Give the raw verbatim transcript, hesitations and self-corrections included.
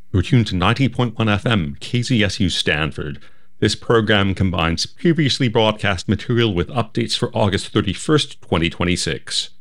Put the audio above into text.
You're tuned to ninety point one F M, K Z S U Stanford. This program combines previously broadcast material with updates for August thirty-first, twenty twenty-six.